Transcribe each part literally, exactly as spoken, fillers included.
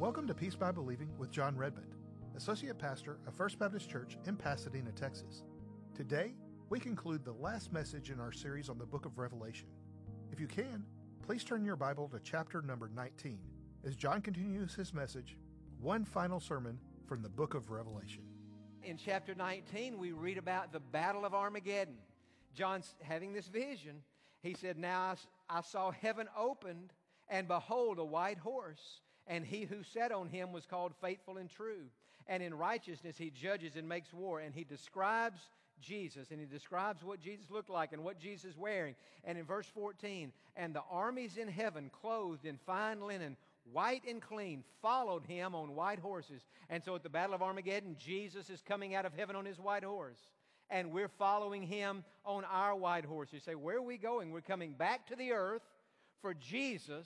Welcome to Peace by Believing with John Redmond, Associate Pastor of First Baptist Church in Pasadena, Texas. Today, we conclude the last message in our series on the book of Revelation. If you can, please turn your Bible to chapter number nineteen as John continues his message, one final sermon from the book of Revelation. In chapter nineteen, we read about the Battle of Armageddon. John's having this vision. He said, Now I saw heaven opened, and behold, a white horse. And he who sat on him was called Faithful and True. And in righteousness he judges and makes war. And he describes Jesus, and he describes what Jesus looked like and what Jesus is wearing. And in verse fourteen, and the armies in heaven, clothed in fine linen, white and clean, followed him on white horses. And so at the Battle of Armageddon, Jesus is coming out of heaven on his white horse. And we're following him on our white horse. You say, where are we going? We're coming back to the earth for Jesus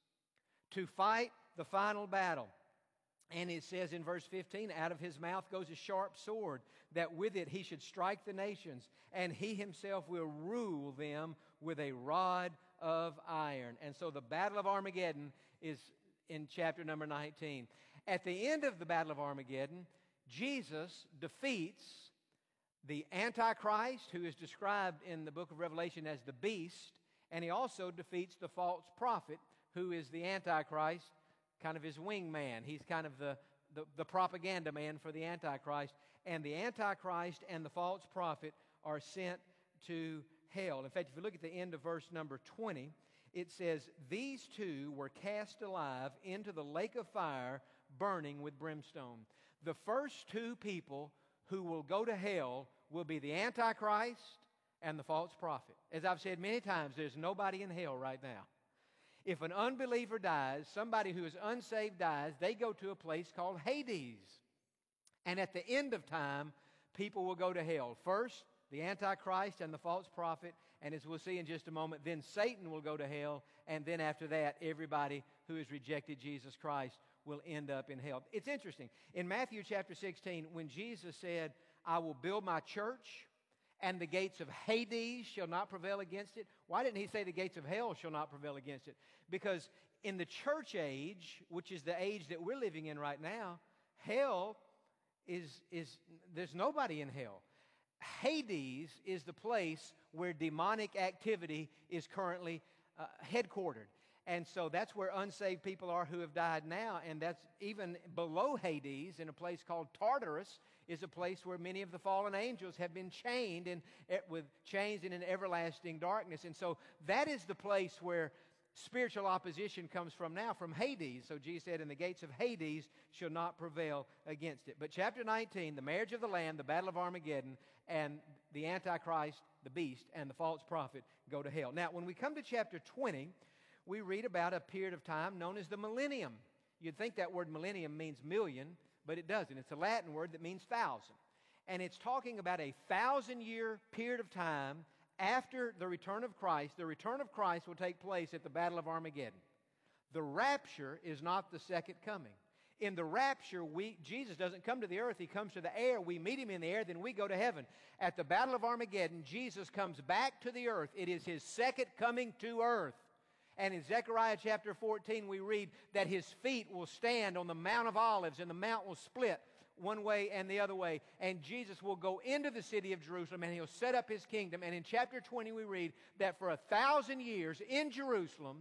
to fight the final battle. And it says in verse fifteen, out of his mouth goes a sharp sword, that with it he should strike the nations, and he himself will rule them with a rod of iron. And so the Battle of Armageddon is in chapter number nineteen. At the end of the Battle of Armageddon, Jesus defeats the Antichrist, who is described in the book of Revelation as the beast, and he also defeats the false prophet, who is the Antichrist, kind of his wingman. He's kind of the, the, the propaganda man for the Antichrist. And the Antichrist and the false prophet are sent to hell. In fact, if you look at the end of verse number twenty, it says, these two were cast alive into the lake of fire, burning with brimstone. The first two people who will go to hell will be the Antichrist and the false prophet. As I've said many times, there's nobody in hell right now. If an unbeliever dies, somebody who is unsaved dies, they go to a place called Hades. And at the end of time, people will go to hell. First, the Antichrist and the false prophet, and as we'll see in just a moment, then Satan will go to hell, and then after that, everybody who has rejected Jesus Christ will end up in hell. It's interesting. In Matthew chapter sixteen, when Jesus said, I will build my church, and the gates of Hades shall not prevail against it. Why didn't he say the gates of hell shall not prevail against it? Because in the church age, which is the age that we're living in right now, hell is, is there's nobody in hell. Hades is the place where demonic activity is currently uh, headquartered. And so that's where unsaved people are who have died now. And that's even below Hades, in a place called Tartarus, is a place where many of the fallen angels have been chained and with chains in an everlasting darkness. And so that is the place where spiritual opposition comes from now, from Hades. So Jesus said, and the gates of Hades shall not prevail against it. But chapter nineteen, the marriage of the Lamb, the Battle of Armageddon, and the Antichrist, the beast, and the false prophet go to hell. Now, when we come to chapter twenty, we read about a period of time known as the millennium. You'd think that word millennium means million, but it doesn't. It's a Latin word that means thousand. And it's talking about a thousand-year period of time after the return of Christ. The return of Christ will take place at the Battle of Armageddon. The rapture is not the second coming. In the rapture, we, Jesus doesn't come to the earth. He comes to the air. We meet him in the air, then we go to heaven. At the Battle of Armageddon, Jesus comes back to the earth. It is his second coming to earth. And in Zechariah chapter fourteen, we read that his feet will stand on the Mount of Olives, and the mount will split one way and the other way. And Jesus will go into the city of Jerusalem, and he'll set up his kingdom. And in chapter twenty, we read that for a thousand years in Jerusalem,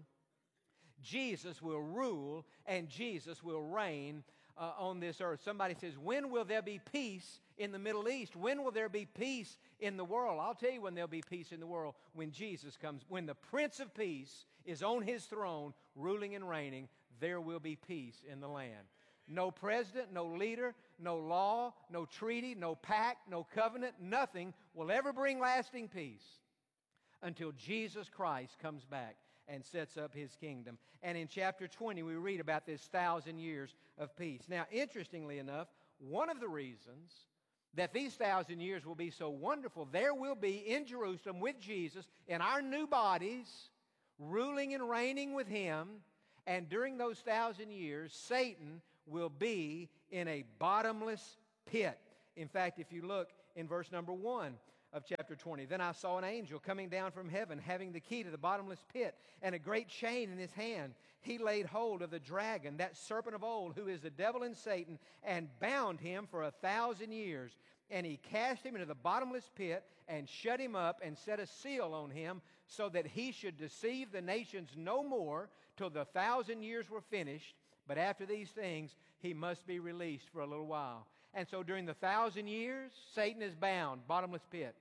Jesus will rule and Jesus will reign uh, on this earth. Somebody says, when will there be peace in the Middle East? When will there be peace in the world? I'll tell you when there'll be peace in the world. When Jesus comes, when the Prince of Peace is on his throne, ruling and reigning, there will be peace in the land. No president, no leader, no law, no treaty, no pact, no covenant, nothing will ever bring lasting peace until Jesus Christ comes back and sets up his kingdom. And in chapter twenty, we read about this thousand years of peace. Now, interestingly enough, one of the reasons that these thousand years will be so wonderful, there will be in Jerusalem with Jesus in our new bodies, ruling and reigning with him. And during those thousand years, Satan will be in a bottomless pit. In fact, if you look in verse number one of chapter twenty, then I saw an angel coming down from heaven, having the key to the bottomless pit and a great chain in his hand. he laid hold of the dragon, that serpent of old, who is the devil and Satan, and bound him for a thousand years. And he cast him into the bottomless pit and shut him up and set a seal on him so that he should deceive the nations no more till the thousand years were finished. But after these things, he must be released for a little while. And so during the thousand years, Satan is bound, bottomless pit.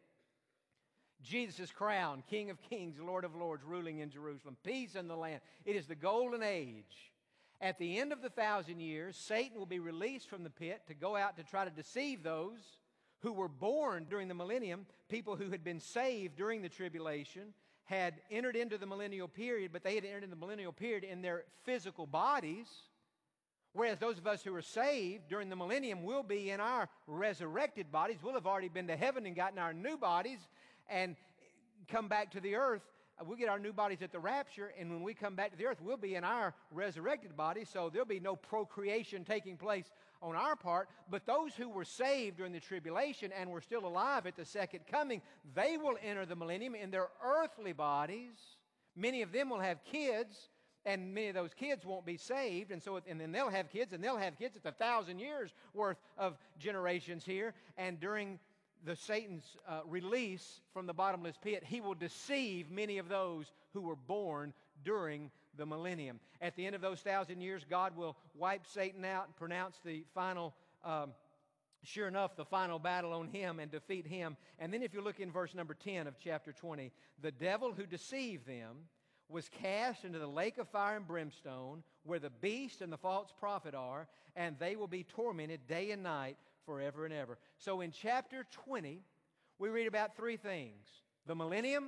Jesus is crowned, King of kings, Lord of lords, ruling in Jerusalem. Peace in the land. It is the golden age. At the end of the thousand years, Satan will be released from the pit to go out to try to deceive those who were born during the millennium, people who had been saved during the tribulation, had entered into the millennial period, but they had entered into the millennial period in their physical bodies, whereas those of us who are saved during the millennium will be in our resurrected bodies. We'll have already been to heaven and gotten our new bodies and come back to the earth. We'll get our new bodies at the rapture, and when we come back to the earth, we'll be in our resurrected bodies, so there'll be no procreation taking place on our part. But those who were saved during the tribulation and were still alive at the second coming, they will enter the millennium in their earthly bodies. Many of them will have kids, and many of those kids won't be saved, and so and then they'll have kids, and they'll have kids. It's a thousand years worth of generations here, and during the Satan's uh, release from the bottomless pit, he will deceive many of those who were born during the millennium. At the end of those thousand years, God will wipe Satan out and pronounce the final, um, sure enough, the final battle on him and defeat him. And then if you look in verse number ten of chapter twenty, the devil who deceived them was cast into the lake of fire and brimstone, where the beast and the false prophet are, and they will be tormented day and night forever and ever. So in chapter twenty, we read about three things: the millennium,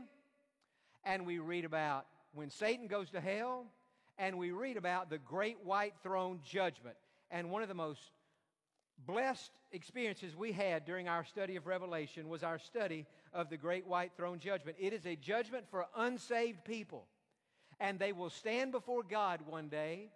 and we read about when Satan goes to hell, and we read about the great white throne judgment. And one of the most blessed experiences we had during our study of Revelation was our study of the great white throne judgment. It is a judgment for unsaved people, and they will stand before God one day,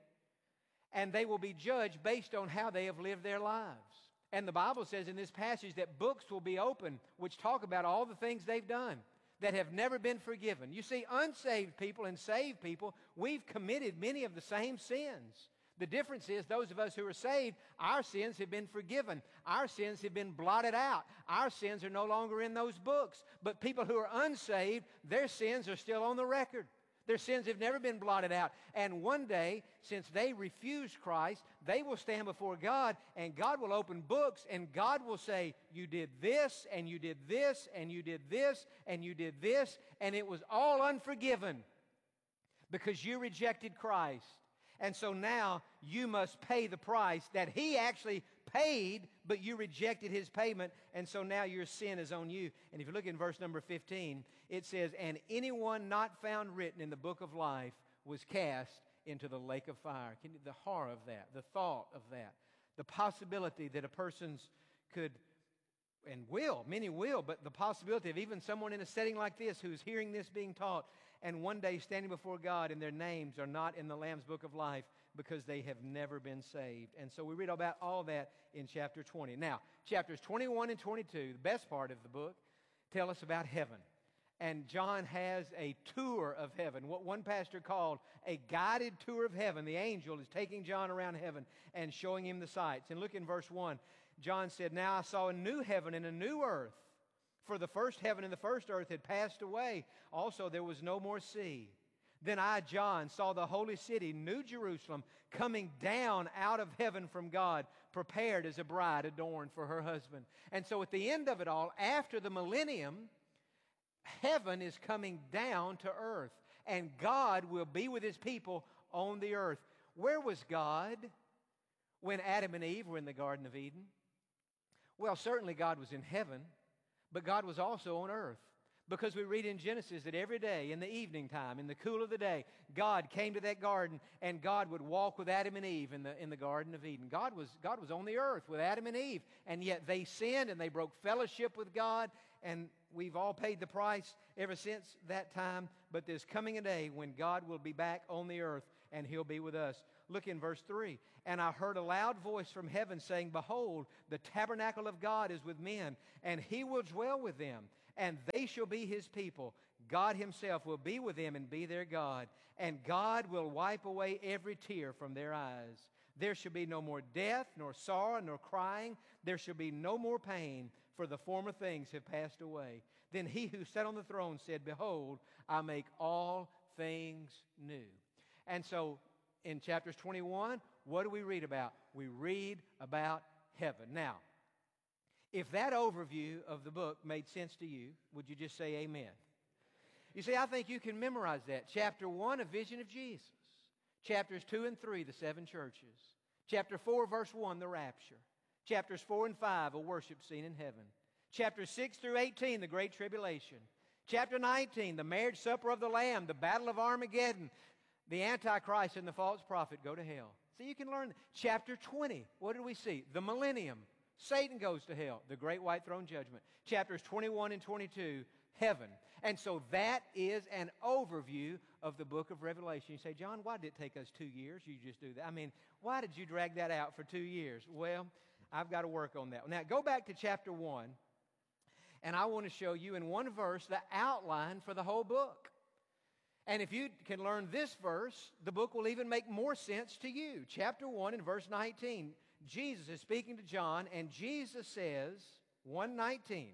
and they will be judged based on how they have lived their lives. And the Bible says in this passage that books will be opened which talk about all the things they've done that have never been forgiven. You see, unsaved people and saved people, we've committed many of the same sins. The difference is those of us who are saved, our sins have been forgiven. Our sins have been blotted out. Our sins are no longer in those books. But people who are unsaved, their sins are still on the record. Their sins have never been blotted out. And one day, since they refused Christ, they will stand before God, and God will open books, and God will say, you did this, and you did this, and you did this, and you did this, and it was all unforgiven because you rejected Christ. And so now you must pay the price that He actually paid, but you rejected His payment, and so now your sin is on you. And if you look in verse number fifteen, it says, and anyone not found written in the book of life was cast into the lake of fire. Can you, the horror of that, the thought of that, the possibility that a person's could, and will, many will, but the possibility of even someone in a setting like this who's hearing this being taught, and one day standing before God and their names are not in the Lamb's book of life because they have never been saved. And so we read about all that in chapter twenty. Now, chapters twenty-one and twenty-two, the best part of the book, tell us about heaven. And John has a tour of heaven, what one pastor called a guided tour of heaven. The angel is taking John around heaven and showing him the sights. And look in verse one. John said, now I saw a new heaven and a new earth. For the first heaven and the first earth had passed away. Also there was no more sea. Then I, John, saw the holy city, New Jerusalem, coming down out of heaven from God, prepared as a bride adorned for her husband. And so at the end of it all, after the millennium, heaven is coming down to earth. And God will be with His people on the earth. Where was God when Adam and Eve were in the Garden of Eden? Well, certainly God was in heaven, but God was also on earth. Because we read in Genesis that every day in the evening time, in the cool of the day, God came to that garden, and God would walk with Adam and Eve in the, in the Garden of Eden. God was, God was on the earth with Adam and Eve, and yet they sinned and they broke fellowship with God, and we've all paid the price ever since that time. But there's coming a day when God will be back on the earth, and He'll be with us. Look in verse three. And I heard a loud voice from heaven saying, behold, the tabernacle of God is with men, and He will dwell with them, and they shall be His people. God himself will be with them and be their God. And God will wipe away every tear from their eyes. There shall be no more death, nor sorrow, nor crying. There shall be no more pain, for the former things have passed away. Then he who sat on the throne said, Behold, I make all things new. And so in chapters twenty-one, what do we read about? We read about heaven. Now, if that overview of the book made sense to you, would you just say amen? You see, I think you can memorize that. Chapter one, a vision of Jesus. Chapters two and three, the seven churches. Chapter four, verse one, the rapture. Chapters four and five, a worship scene in heaven. Chapters six through eighteen, the great tribulation. Chapter nineteen, the marriage supper of the Lamb, the battle of Armageddon, the Antichrist and the false prophet go to hell. So you can learn. Chapter twenty, what did we see? The millennium. Satan goes to hell, the great white throne judgment. Chapters twenty-one and twenty-two, heaven. And so that is an overview of the book of Revelation. You say, John, why did it take us two years? You just do that. I mean, why did you drag that out for two years? Well, I've got to work on that. Now, go back to chapter one, and I want to show you in one verse the outline for the whole book. And if you can learn this verse, the book will even make more sense to you. Chapter one and verse nineteen, Jesus is speaking to John, and Jesus says, one nineteen,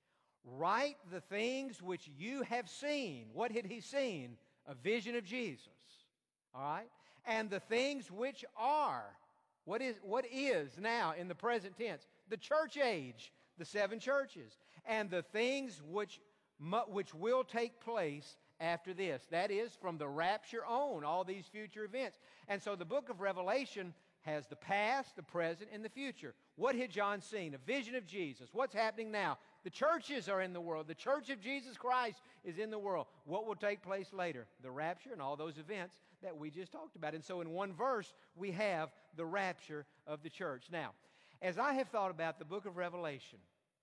write the things which you have seen. What had he seen? A vision of Jesus. All right? And the things which are. What is, what is now in the present tense? The church age, the seven churches. And the things which, which will take place after this. That is, from the rapture on, all these future events. And so the book of Revelation has the past, the present, and the future. What had John seen? A vision of Jesus. What's happening now? The churches are in the world. The church of Jesus Christ is in the world. What will take place later? The rapture and all those events that we just talked about. And so in one verse, we have the rapture of the church. Now, as I have thought about the book of Revelation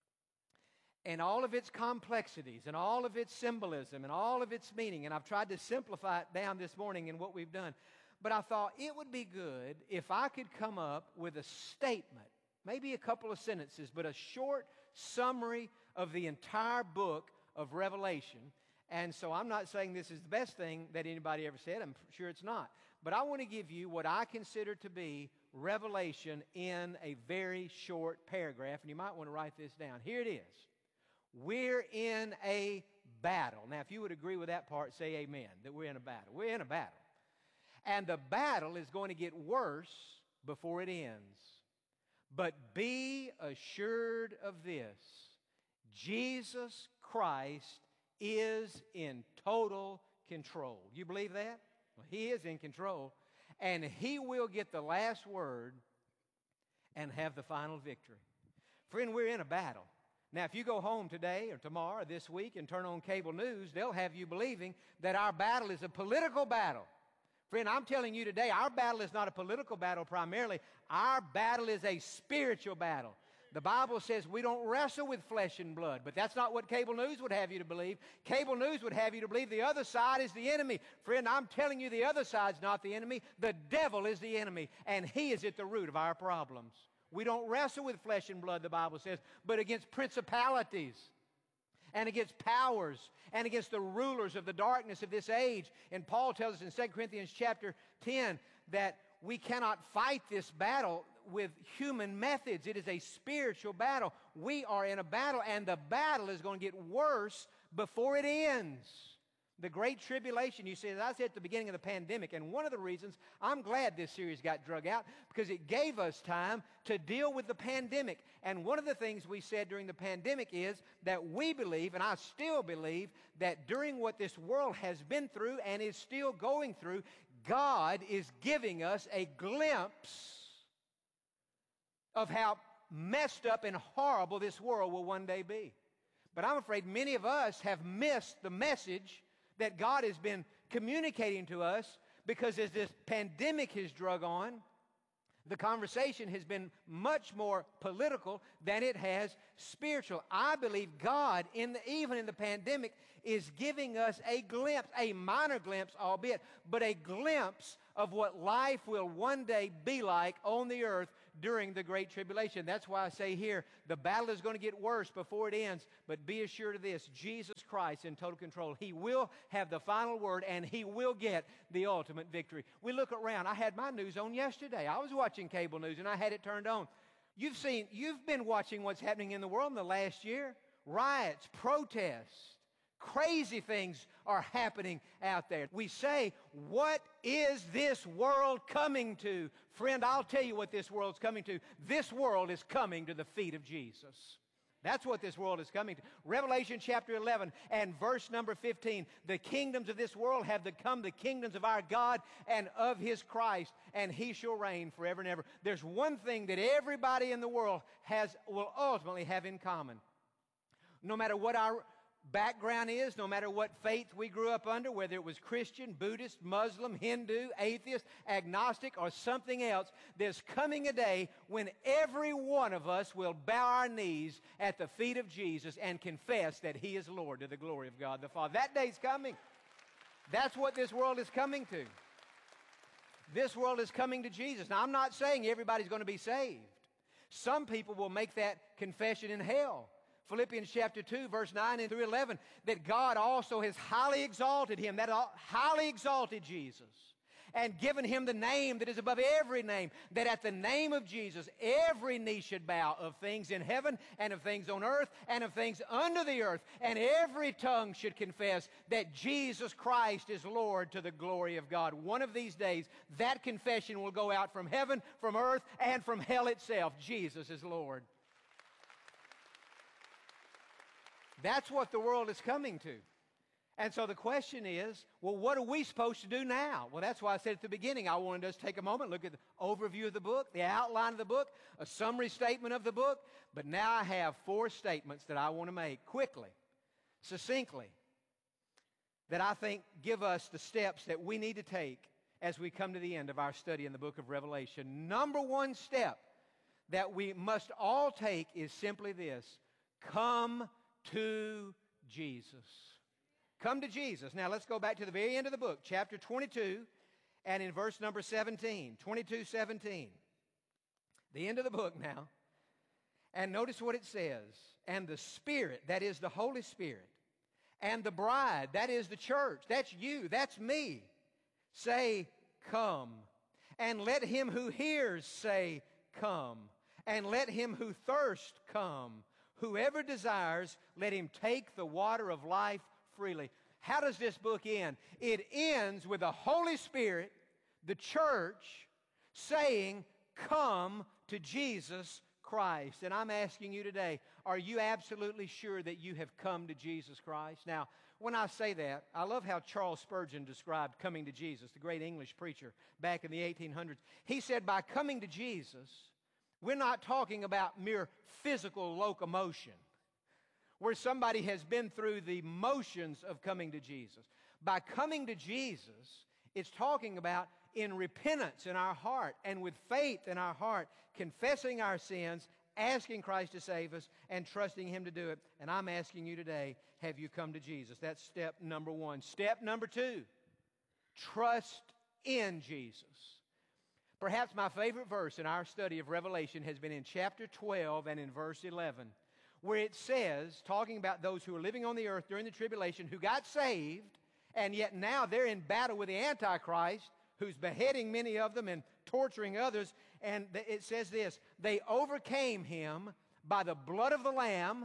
and all of its complexities and all of its symbolism and all of its meaning, and I've tried to simplify it down this morning in what we've done, but I thought it would be good if I could come up with a statement, maybe a couple of sentences, but a short summary of the entire book of Revelation. And so I'm not saying this is the best thing that anybody ever said. I'm sure it's not. But I want to give you what I consider to be Revelation in a very short paragraph. And you might want to write this down. Here it is. We're in a battle. Now, if you would agree with that part, say amen, that we're in a battle. We're in a battle. And the battle is going to get worse before it ends. But be assured of this, Jesus Christ is in total control. You believe that? Well, he is in control, and he will get the last word and have the final victory. Friend, we're in a battle. Now, if you go home today or tomorrow or this week and turn on cable news, they'll have you believing that our battle is a political battle. Friend, I'm telling you today, our battle is not a political battle primarily. Our battle is a spiritual battle. The Bible says we don't wrestle with flesh and blood, but that's not what cable news would have you to believe. Cable news would have you to believe the other side is the enemy. Friend, I'm telling you the other side's not the enemy. The devil is the enemy, and he is at the root of our problems. We don't wrestle with flesh and blood, the Bible says, but against principalities and against powers and against the rulers of the darkness of this age. And Paul tells us in Second Corinthians chapter ten that we cannot fight this battle with human methods. It is a spiritual battle. We are in a battle, and the battle is going to get worse before it ends. The Great Tribulation, you see, as I said at the beginning of the pandemic, and one of the reasons I'm glad this series got drug out, because it gave us time to deal with the pandemic. And one of the things we said during the pandemic is that we believe, and I still believe, that during what this world has been through and is still going through, God is giving us a glimpse of how messed up and horrible this world will one day be. But I'm afraid many of us have missed the message that God has been communicating to us, because as this pandemic has drug on, the conversation has been much more political than it has spiritual. I believe God, in the, even in the pandemic, is giving us a glimpse, a minor glimpse albeit, but a glimpse of what life will one day be like on the earth during the Great Tribulation. That's why I say here, the battle is going to get worse before it ends, but be assured of this, Jesus Christ in total control. He will have the final word, and He will get the ultimate victory. We look around. I had my news on yesterday. I was watching cable news, and I had it turned on. You've seen, you've been watching what's happening in the world in the last year. Riots, protests, crazy things are happening out there. We say, what is this world coming to? Friend, I'll tell you what this world's coming to. This world is coming to the feet of Jesus. That's what this world is coming to. Revelation chapter eleven and verse number fifteen. The kingdoms of this world have become the kingdoms of our God and of His Christ, and He shall reign forever and ever. There's one thing that everybody in the world has will ultimately have in common. No matter what our background is, no matter what faith we grew up under, whether it was Christian, Buddhist, Muslim, Hindu, atheist, agnostic, or something else, there's coming a day when every one of us will bow our knees at the feet of Jesus and confess that He is Lord to the glory of God the Father. That day's coming. That's what this world is coming to. This world is coming to Jesus. Now, I'm not saying everybody's going to be saved. Some people will make that confession in hell. Philippians chapter two, verse nine and through eleven, that God also has highly exalted Him, that highly exalted Jesus, and given Him the name that is above every name, that at the name of Jesus every knee should bow, of things in heaven and of things on earth and of things under the earth, and every tongue should confess that Jesus Christ is Lord to the glory of God. One of these days, that confession will go out from heaven, from earth, and from hell itself. Jesus is Lord. That's what the world is coming to. And so the question is, well, what are we supposed to do now? Well, that's why I said at the beginning, I wanted us to take a moment, look at the overview of the book, the outline of the book, a summary statement of the book. But now I have four statements that I want to make quickly, succinctly, that I think give us the steps that we need to take as we come to the end of our study in the book of Revelation. Number one step that we must all take is simply this: come to Jesus. Come to Jesus. Now let's go back to the very end of the book, chapter twenty-two, and in verse number seventeen. twenty-two, seventeen. The end of the book now. And notice what it says. And the Spirit, that is the Holy Spirit, and the bride, that is the church, that's you, that's me, say, come. And let him who hears say, come. And let him who thirsts come. Whoever desires, let him take the water of life freely. How does this book end? It ends with the Holy Spirit, the church, saying, come to Jesus Christ. And I'm asking you today, are you absolutely sure that you have come to Jesus Christ? Now, when I say that, I love how Charles Spurgeon described coming to Jesus, the great English preacher back in the eighteen hundreds. He said, by coming to Jesus, we're not talking about mere physical locomotion, where somebody has been through the motions of coming to Jesus. By coming to Jesus, it's talking about in repentance in our heart and with faith in our heart, confessing our sins, asking Christ to save us, and trusting Him to do it. And I'm asking you today, have you come to Jesus? That's step number one. Step number two, trust in Jesus. Perhaps my favorite verse in our study of Revelation has been in chapter twelve and in verse eleven, where it says, talking about those who are living on the earth during the tribulation, who got saved, and yet now they're in battle with the Antichrist, who's beheading many of them and torturing others. And it says this: they overcame him by the blood of the Lamb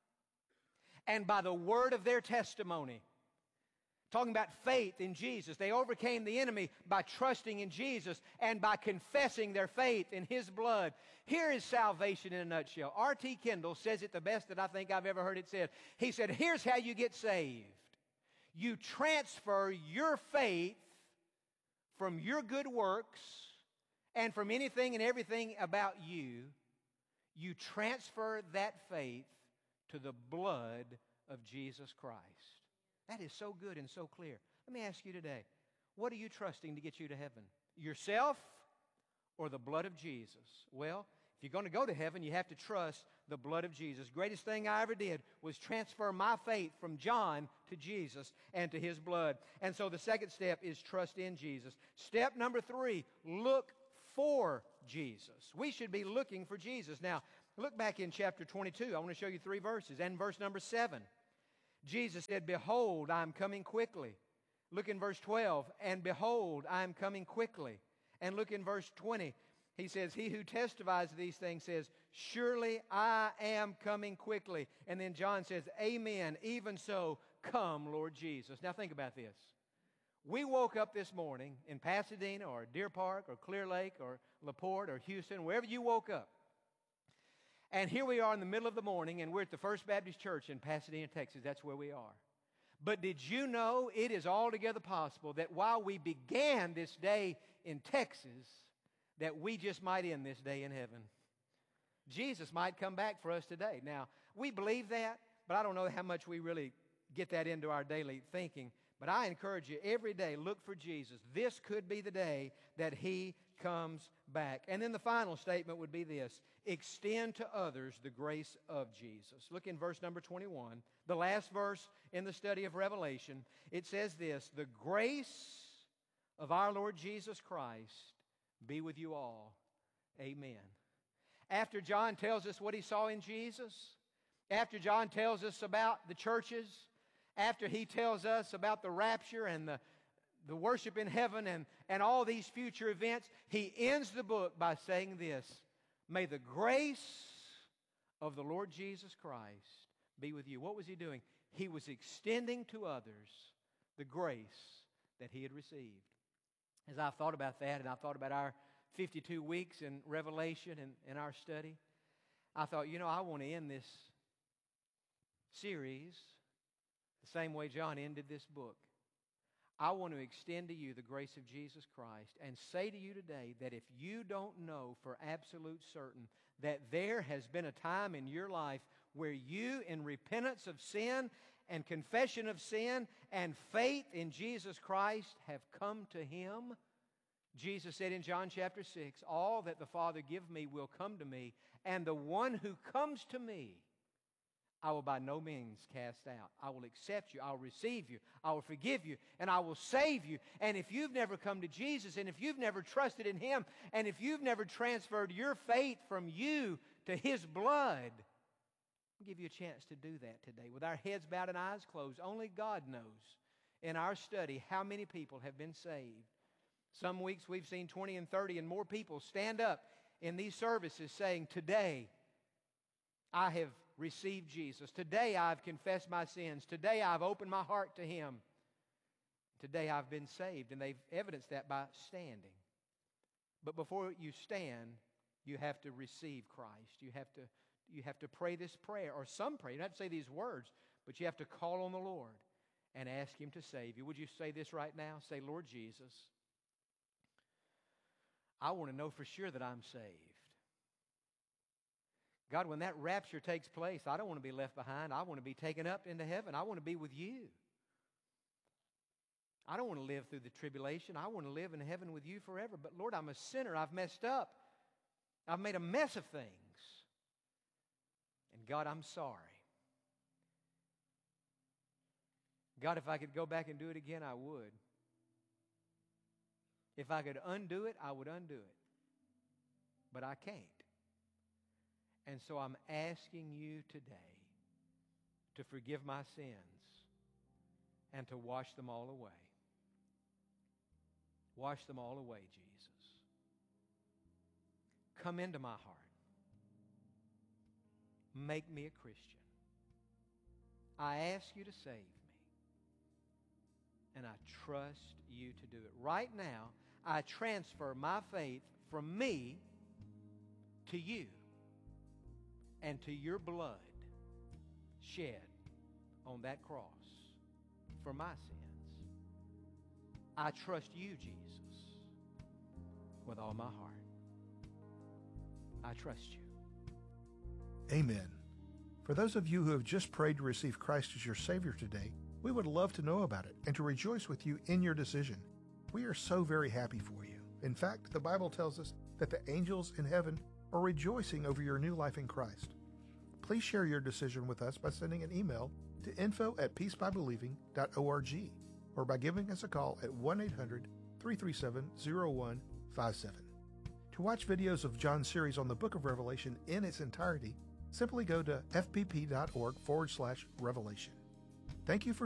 and by the word of their testimony. Talking about faith in Jesus. They overcame the enemy by trusting in Jesus and by confessing their faith in His blood. Here is salvation in a nutshell. R T Kendall says it the best that I think I've ever heard it said. He said, here's how you get saved. You transfer your faith from your good works and from anything and everything about you. You transfer that faith to the blood of Jesus Christ. That is so good and so clear. Let me ask you today, what are you trusting to get you to heaven? Yourself or the blood of Jesus? Well, if you're going to go to heaven, you have to trust the blood of Jesus. Greatest thing I ever did was transfer my faith from John to Jesus and to His blood. And so the second step is trust in Jesus. Step number three, look for Jesus. We should be looking for Jesus. Now, look back in chapter twenty-two. I want to show you three verses. And verse number seven. Jesus said, behold, I am coming quickly. Look in verse twelve. And behold, I am coming quickly. And look in verse twenty. He says, he who testifies to these things says, surely I am coming quickly. And then John says, amen, even so, come, Lord Jesus. Now think about this. We woke up this morning in Pasadena or Deer Park or Clear Lake or LaPorte or Houston, wherever you woke up. And here we are in the middle of the morning, and we're at the First Baptist Church in Pasadena, Texas. That's where we are. But did you know it is altogether possible that while we began this day in Texas, that we just might end this day in heaven? Jesus might come back for us today. Now, we believe that, but I don't know how much we really get that into our daily thinking. But I encourage you, every day, look for Jesus. This could be the day that He comes back. And then the final statement would be this: extend to others the grace of Jesus. Look in verse number twenty-one, the last verse in the study of Revelation. It says this: the grace of our Lord Jesus Christ be with you all. Amen. After John tells us what he saw in Jesus, after John tells us about the churches, after he tells us about the rapture and the, the worship in heaven and, and all these future events, he ends the book by saying this: may the grace of the Lord Jesus Christ be with you. What was he doing? He was extending to others the grace that he had received. As I thought about that, and I thought about our fifty-two weeks in Revelation and in our study, I thought, you know, I want to end this series the same way John ended this book. I want to extend to you the grace of Jesus Christ and say to you today that if you don't know for absolute certain that there has been a time in your life where you, in repentance of sin and confession of sin and faith in Jesus Christ, have come to Him. Jesus said in John chapter six, all that the Father give me will come to me, and the one who comes to me, I will by no means cast out. I will accept you. I will receive you. I will forgive you. And I will save you. And if you've never come to Jesus, and if you've never trusted in Him, and if you've never transferred your faith from you to His blood, I'll give you a chance to do that today. With our heads bowed and eyes closed, only God knows in our study how many people have been saved. Some weeks we've seen twenty and thirty and more people stand up in these services saying, today I have received Jesus. Today I've confessed my sins. Today I've opened my heart to Him. Today I've been saved. And they've evidenced that by standing. But before you stand, you have to receive Christ. You have to, you have to pray this prayer, or some prayer. You don't have to say these words, but you have to call on the Lord and ask Him to save you. Would you say this right now? Say, Lord Jesus, I want to know for sure that I'm saved. God, when that rapture takes place, I don't want to be left behind. I want to be taken up into heaven. I want to be with you. I don't want to live through the tribulation. I want to live in heaven with you forever. But Lord, I'm a sinner. I've messed up. I've made a mess of things. And God, I'm sorry. God, if I could go back and do it again, I would. If I could undo it, I would undo it. But I can't. And so I'm asking you today to forgive my sins and to wash them all away. Wash them all away, Jesus. Come into my heart. Make me a Christian. I ask you to save me. And I trust you to do it. Right now, I transfer my faith from me to you and to your blood shed on that cross for my sins. I trust you, Jesus, with all my heart. I trust you. Amen. For those of you who have just prayed to receive Christ as your Savior today, we would love to know about it and to rejoice with you in your decision. We are so very happy for you. In fact, the Bible tells us that the angels in heaven are rejoicing over your new life in Christ. Please share your decision with us by sending an email to info at peace by believing dot org or by giving us a call at one eight hundred, three three seven, zero one five seven. To watch videos of John's series on the book of Revelation in its entirety, simply go to f p p dot org forward slash revelation. Thank you for